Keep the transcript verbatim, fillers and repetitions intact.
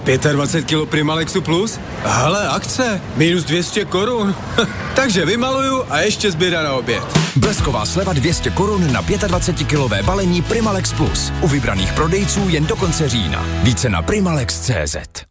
dvacet pět kilo Primalexu Plus? Hele, akce, minus dvě stě korun. Takže vymaluju a ještě zbyda na oběd. Blesková sleva dvě stě korun na dvacetikilové balení Primalex Plus. U vybraných prodejců jen do konce října. Více na primalex tečka cé zet.